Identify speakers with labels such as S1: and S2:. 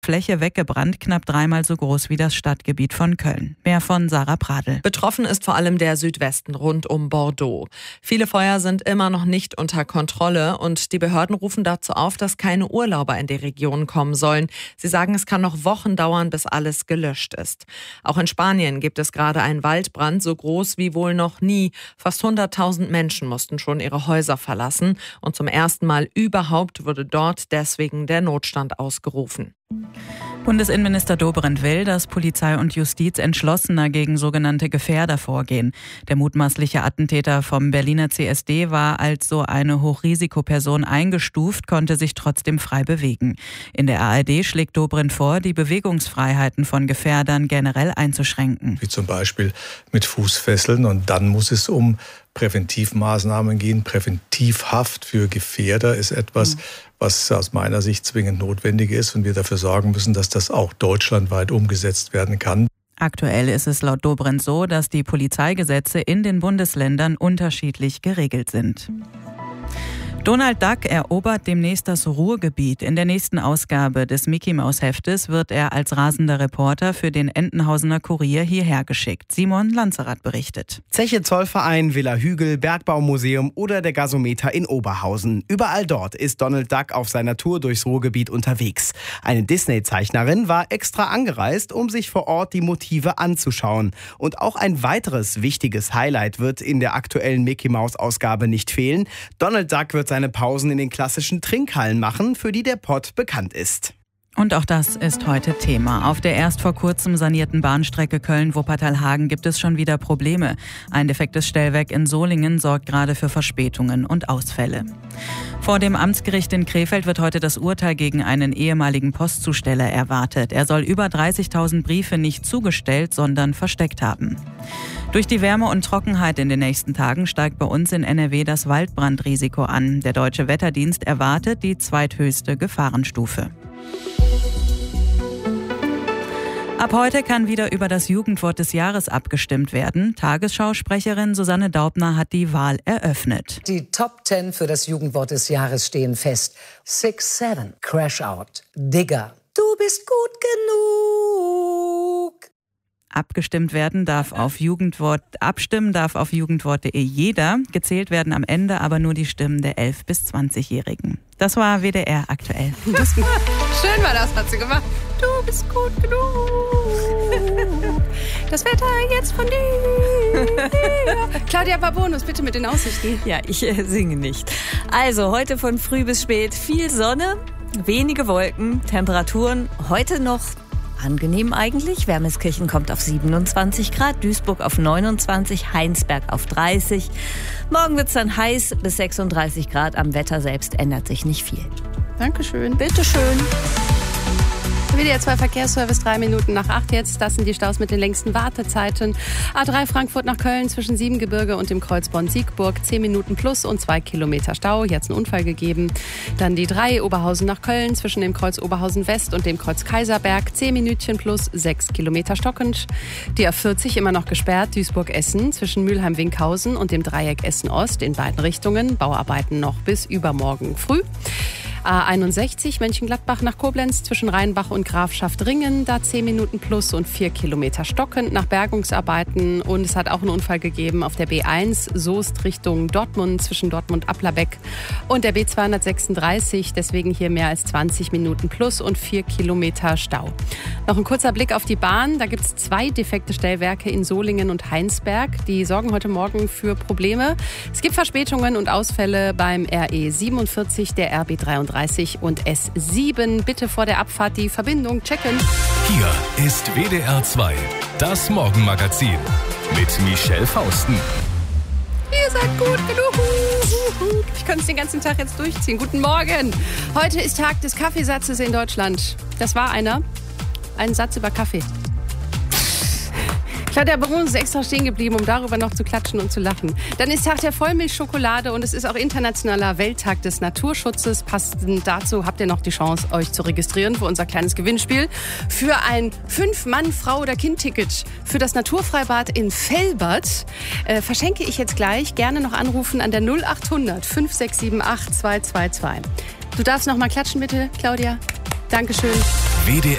S1: Fläche weggebrannt, knapp 3-mal so groß wie das Stadtgebiet von Köln. Mehr von Sarah Pradl.
S2: Betroffen ist vor allem der Südwesten rund um Bordeaux. Viele Feuer sind immer noch nicht unter Kontrolle und die Behörden rufen dazu auf, dass keine Urlauber in die Region kommen sollen. Sie sagen, es kann noch Wochen dauern, bis alles gelöscht ist. Auch in Spanien gibt es gerade einen Waldbrand, so groß wie wohl noch nie. Fast 100.000 Menschen mussten schon ihre Häuser verlassen und zum ersten Mal überhaupt wurde dort deswegen der Notstand ausgerufen.
S1: Bundesinnenminister Dobrindt will, dass Polizei und Justiz entschlossener gegen sogenannte Gefährder vorgehen. Der mutmaßliche Attentäter vom Berliner CSD war als so eine Hochrisikoperson eingestuft, konnte sich trotzdem frei bewegen. In der ARD schlägt Dobrindt vor, die Bewegungsfreiheiten von Gefährdern generell einzuschränken.
S3: Wie zum Beispiel mit Fußfesseln, und dann muss es um Präventivmaßnahmen gehen. Präventivhaft für Gefährder ist etwas, was aus meiner Sicht zwingend notwendig ist und wir dafür sorgen müssen, dass das auch deutschlandweit umgesetzt werden kann.
S1: Aktuell ist es laut Dobrindt so, dass die Polizeigesetze in den Bundesländern unterschiedlich geregelt sind. Donald Duck erobert demnächst das Ruhrgebiet. In der nächsten Ausgabe des Mickey-Maus-Heftes wird er als rasender Reporter für den Entenhausener Kurier hierher geschickt. Simon Lanzerath berichtet.
S4: Zeche Zollverein, Villa Hügel, Bergbaumuseum oder der Gasometer in Oberhausen. Überall dort ist Donald Duck auf seiner Tour durchs Ruhrgebiet unterwegs. Eine Disney-Zeichnerin war extra angereist, um sich vor Ort die Motive anzuschauen. Und auch ein weiteres wichtiges Highlight wird in der aktuellen Mickey-Maus-Ausgabe nicht fehlen. Donald Duck wird seine Pausen in den klassischen Trinkhallen machen, für die der Pott bekannt ist.
S1: Und auch das ist heute Thema. Auf der erst vor kurzem sanierten Bahnstrecke Köln-Wuppertal-Hagen gibt es schon wieder Probleme. Ein defektes Stellwerk in Solingen sorgt gerade für Verspätungen und Ausfälle. Vor dem Amtsgericht in Krefeld wird heute das Urteil gegen einen ehemaligen Postzusteller erwartet. Er soll über 30.000 Briefe nicht zugestellt, sondern versteckt haben. Durch die Wärme und Trockenheit in den nächsten Tagen steigt bei uns in NRW das Waldbrandrisiko an. Der Deutsche Wetterdienst erwartet die zweithöchste Gefahrenstufe. Ab heute kann wieder über das Jugendwort des Jahres abgestimmt werden. Tagesschausprecherin Susanne Daubner hat die Wahl eröffnet.
S5: Die Top 10 für das Jugendwort des Jahres stehen fest. 6-7, Crash Out, Digger, du bist gut genug.
S1: Abstimmen darf auf jugendwort.de jeder. Gezählt werden am Ende aber nur die Stimmen der 11- bis 20-Jährigen. Das war WDR aktuell.
S6: Schön war das, hat sie gemacht. Du bist gut genug. Das Wetter jetzt von dir. Claudia Babonus, bitte mit den Aussichten.
S7: Ja, ich singe nicht. Also heute von früh bis spät viel Sonne, wenige Wolken, Temperaturen heute noch angenehm eigentlich. Wermeskirchen kommt auf 27 Grad, Duisburg auf 29, Heinsberg auf 30. Morgen wird es dann heiß bis 36 Grad. Am Wetter selbst ändert sich nicht viel.
S6: Dankeschön.
S7: Bitteschön.
S6: WDR 2 Verkehrsservice, 3 Minuten nach 8 jetzt. Das sind die Staus mit den längsten Wartezeiten. A3 Frankfurt nach Köln zwischen Siebengebirge und dem Kreuz Bonn-Siegburg. 10 Minuten plus und 2 Kilometer Stau. Jetzt ein Unfall gegeben. Dann die 3 Oberhausen nach Köln zwischen dem Kreuz Oberhausen West und dem Kreuz Kaiserberg. 10 Minütchen plus 6 Kilometer stockend. Die A40 immer noch gesperrt. Duisburg-Essen zwischen Mülheim-Winkhausen und dem Dreieck Essen-Ost in beiden Richtungen. Bauarbeiten noch bis übermorgen früh. A61 Mönchengladbach nach Koblenz zwischen Rheinbach und Grafschaft-Ringen, da 10 Minuten plus und 4 Kilometer stockend nach Bergungsarbeiten. Und es hat auch einen Unfall gegeben auf der B1 Soest Richtung Dortmund zwischen Dortmund-Applerbeck und der B236. Deswegen hier mehr als 20 Minuten plus und 4 Kilometer Stau. Noch ein kurzer Blick auf die Bahn. Da gibt es 2 defekte Stellwerke in Solingen und Heinsberg. Die sorgen heute Morgen für Probleme. Es gibt Verspätungen und Ausfälle beim RE 47, der RB 33 und S7. Bitte vor der Abfahrt die Verbindung checken.
S8: Hier ist WDR 2, das Morgenmagazin mit Michelle Fausten.
S6: Ihr seid gut genug. Ich könnte es den ganzen Tag jetzt durchziehen. Guten Morgen. Heute ist Tag des Kaffeesatzes in Deutschland. Das war einer. Ein Satz über Kaffee. Claudia Baron ist extra stehen geblieben, um darüber noch zu klatschen und zu lachen. Dann ist Tag der Vollmilchschokolade und es ist auch internationaler Welttag des Naturschutzes. Passend dazu habt ihr noch die Chance, euch zu registrieren für unser kleines Gewinnspiel. Für ein 5-Mann-, Frau- oder Kind-Ticket für das Naturfreibad in Velbert verschenke ich jetzt gleich. Gerne noch anrufen an der 0800 5678 222. Du darfst noch mal klatschen, bitte, Claudia. Dankeschön.
S8: WDR